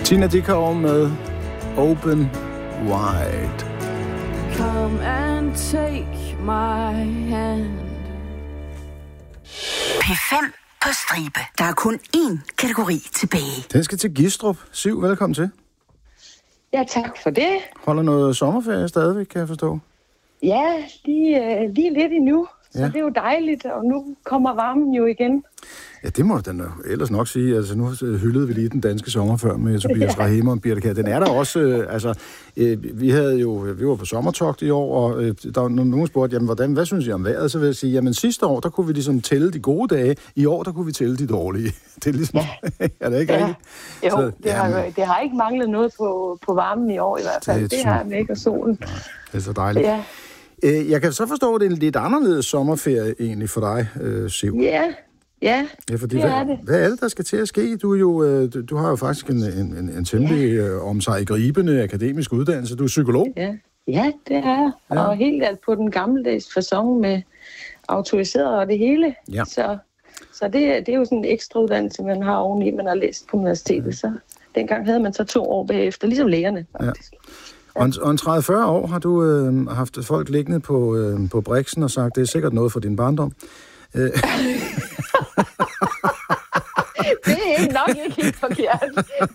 Tina Dickow med Open Wide. Come and take my hand. P5 på stribe. Der er kun én kategori tilbage. Den skal til Gistrup. Siv, velkommen til. Ja, tak for det. Holder noget sommerferie stadigvæk, kan jeg forstå? Ja, lige lidt endnu. Så Ja. det er jo dejligt, og nu kommer varmen jo igen. Ja, det må den ellers nok sige. Altså, nu hyldede vi lige den danske sommer før med Tobias Rahim og Birte Kjær. Den er der også, vi var på sommertogt i år, og der var nogen spurgte, jamen, hvad synes I om vejret? Så vil jeg sige, jamen sidste år, der kunne vi ligesom tælle de gode dage. I år, der kunne vi tælle de dårlige. Det er ligesom, er det ikke rigtigt? Jo, Så, det har ikke manglet noget på varmen i år i hvert fald. Det har den ikke, og solen. Det er så dejligt. Ja. Jeg kan så forstå, at det er en lidt anderledes sommerferie egentlig for dig, Siv. Ja, fordi det er det. Hvad er det, der skal til at ske? Du har jo faktisk en temmelig om sig gribende akademisk uddannelse. Du er psykolog. Ja, det er jeg. Ja. Og helt alt på den gammeldags facon med autoriseret og det hele. Ja. Så det er jo sådan en ekstra uddannelse, man har oveni, man har læst på universitetet. Så dengang havde man så 2 år bagefter, ligesom lægerne faktisk. Ja. Og en 30-40 år har du haft folk liggende på briksen og sagt, det er sikkert noget for din barndom. Det er nok ikke helt forkert.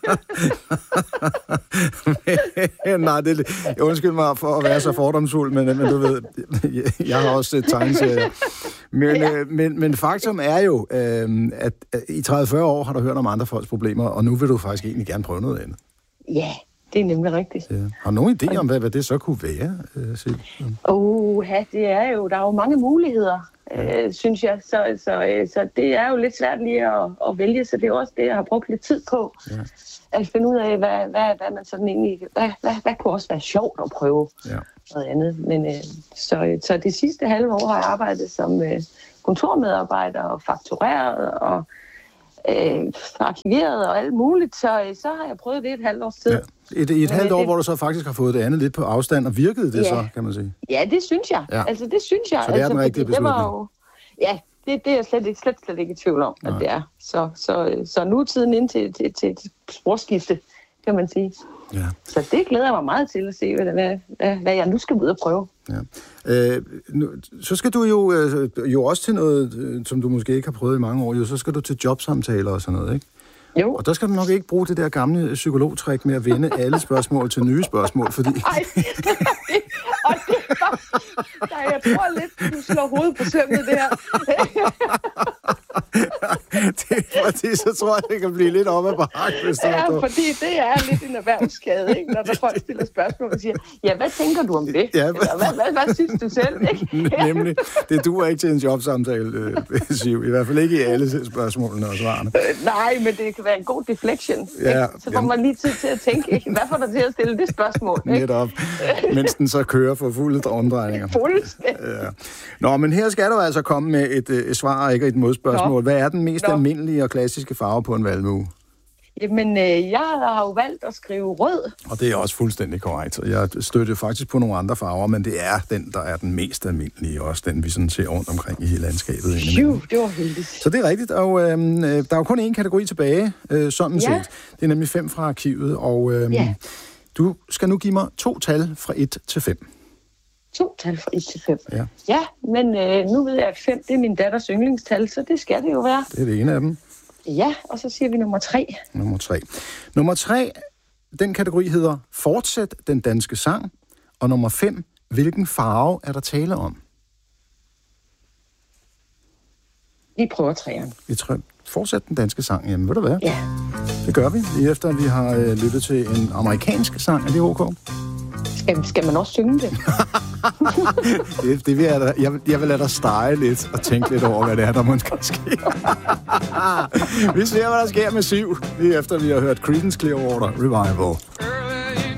Nej, undskyld mig for at være så fordomsfuld, men du ved, jeg har også set tegneserier. Men faktum er jo, at i 30-40 år har du hørt om andre folks problemer, og nu vil du faktisk egentlig gerne prøve noget andet. Ja, det er nemlig rigtigt. Ja. Har du nogen idé om, hvad det så kunne være, Siv? Der er jo mange muligheder. Synes jeg. Så det er jo lidt svært lige at vælge, så det er også det, jeg har brugt lidt tid på. Ja. At finde ud af, hvad man sådan egentlig... Hvad kunne også være sjovt at prøve noget andet. Men, så det sidste halve år har jeg arbejdet som kontormedarbejder og faktureret og arkiveret og alt muligt. Så har jeg prøvet det et halvt års tid. Ja. I et halvt år, hvor du så faktisk har fået det andet lidt på afstand, og virkede det så, kan man sige? Ja, det synes jeg. Ja. Altså, det synes jeg. Så det er den rigtige beslutning? Det er jeg slet ikke i tvivl om, at det er. Så nu er tiden ind til et sporskifte, kan man sige. Ja. Så det glæder jeg mig meget til at se, hvad jeg nu skal ud og prøve. Ja. Så skal du jo også til noget, som du måske ikke har prøvet i mange år. Så skal du til jobsamtaler og sådan noget, ikke? Jo. Og der skal du nok ikke bruge det der gamle psykologtræk med at vende alle spørgsmål til nye spørgsmål, fordi... Nej, jeg tror lidt, du slår hovedet på sømmet der. Fordi så tror jeg, det kan blive lidt op ad bakke, hvis du fordi det er lidt en erhvervsskade, ikke? Når der folk stiller spørgsmål og siger, ja, hvad tænker du om det? Ja. Eller, hvad synes du selv? Ikke? Nemlig, det duer ikke til en jobsamtale, Siv. I hvert fald ikke i alle spørgsmålene og svarene. Nej, men det kan være en god deflection. Ja, så får man lige tid til at tænke, ikke? Hvad får dig til at stille det spørgsmål? Ikke? Netop, mens den så kører for fulde omdrejninger. Ja. Nå, men her skal du altså komme med et svar og ikke et modspørgsmål. Hvad er den mest almindelige og klassiske farve på en valmue? Jamen, jeg har jo valgt at skrive rød. Og det er også fuldstændig korrekt. Jeg støtter faktisk på nogle andre farver, men det er den, der er den mest almindelige, også den, vi sådan ser rundt omkring i landskabet. Det var heldigt. Så det er rigtigt, og der er jo kun én kategori tilbage, sådan set. Det er nemlig 5 fra arkivet, og du skal nu give mig 2 tal fra 1 til 5. 2 tal fra 1 til 5. Ja, men nu ved jeg, at 5 det er min datters yndlingstal, så det skal det jo være. Det er det ene af dem. Ja, og så siger vi nummer 3. Nummer 3, den kategori hedder Fortsæt den danske sang. Og nummer 5, hvilken farve er der tale om? Vi prøver 3'eren. Fortsæt den danske sang. Jamen, ved du hvad? Ja. Det gør vi, lige efter at vi har lyttet til en amerikansk sang. Er det ok? Skal man også synge det? det vil jeg vil lade dig stege lidt og tænke lidt over, hvad det er, der måske ske. Vi ser, hvad der sker med Siv, lige efter vi har hørt Creedence Clearwater Revival.